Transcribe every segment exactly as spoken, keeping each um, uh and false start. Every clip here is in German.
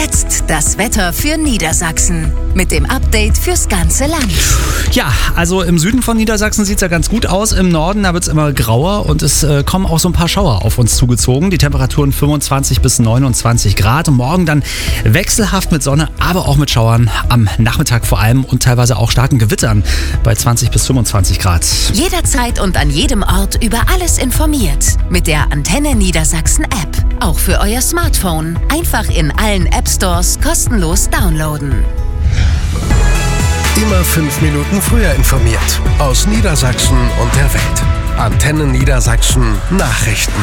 Jetzt das Wetter für Niedersachsen mit dem Update fürs ganze Land. Ja, also im Süden von Niedersachsen sieht es ja ganz gut aus. Im Norden, da wird es immer grauer und es äh, kommen auch so ein paar Schauer auf uns zugezogen. Die Temperaturen fünfundzwanzig bis neunundzwanzig Grad. Und morgen dann wechselhaft mit Sonne, aber auch mit Schauern am Nachmittag vor allem und teilweise auch starken Gewittern bei zwanzig bis fünfundzwanzig Grad. Jederzeit und an jedem Ort über alles informiert. Mit der Antenne Niedersachsen App. Auch für euer Smartphone. Einfach in allen App Stores kostenlos downloaden. Immer fünf Minuten früher informiert. Aus Niedersachsen und der Welt. Antenne Niedersachsen Nachrichten.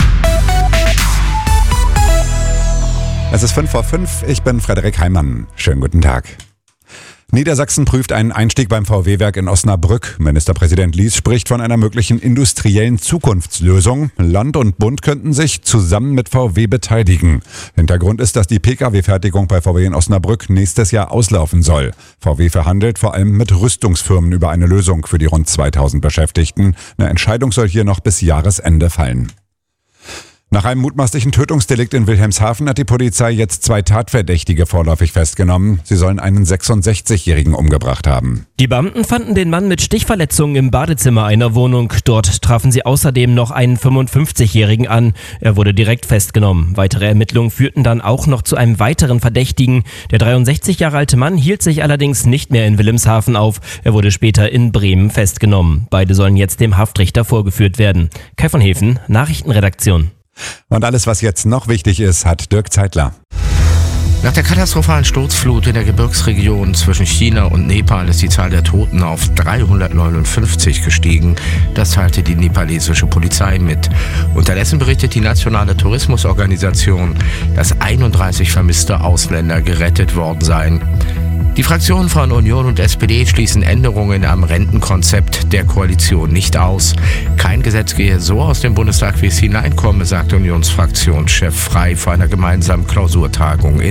Es ist fünf vor fünf, ich bin Frederik Heimann. Schönen guten Tag. Niedersachsen prüft einen Einstieg beim V W-Werk in Osnabrück. Ministerpräsident Lies spricht von einer möglichen industriellen Zukunftslösung. Land und Bund könnten sich zusammen mit V W beteiligen. Hintergrund ist, dass die Pkw-Fertigung bei V W in Osnabrück nächstes Jahr auslaufen soll. V W verhandelt vor allem mit Rüstungsfirmen über eine Lösung für die rund zweitausend Beschäftigten. Eine Entscheidung soll hier noch bis Jahresende fallen. Nach einem mutmaßlichen Tötungsdelikt in Wilhelmshaven hat die Polizei jetzt zwei Tatverdächtige vorläufig festgenommen. Sie sollen einen sechsundsechzigjährigen umgebracht haben. Die Beamten fanden den Mann mit Stichverletzungen im Badezimmer einer Wohnung. Dort trafen sie außerdem noch einen fünfundfünfzigjährigen an. Er wurde direkt festgenommen. Weitere Ermittlungen führten dann auch noch zu einem weiteren Verdächtigen. Der dreiundsechzig Jahre alte Mann hielt sich allerdings nicht mehr in Wilhelmshaven auf. Er wurde später in Bremen festgenommen. Beide sollen jetzt dem Haftrichter vorgeführt werden. Kai von Hefen, Nachrichtenredaktion. Und alles, was jetzt noch wichtig ist, hat Dirk Zeitler. Nach der katastrophalen Sturzflut in der Gebirgsregion zwischen China und Nepal ist die Zahl der Toten auf dreihundertneunundfünfzig gestiegen. Das teilte die nepalesische Polizei mit. Unterdessen berichtet die nationale Tourismusorganisation, dass einunddreißig vermisste Ausländer gerettet worden seien. Die Fraktionen von Union und S P D schließen Änderungen am Rentenkonzept der Koalition nicht aus. Kein Gesetz gehe so aus dem Bundestag, wie es hineinkomme, sagt Unionsfraktionschef Frey vor einer gemeinsamen Klausurtagung in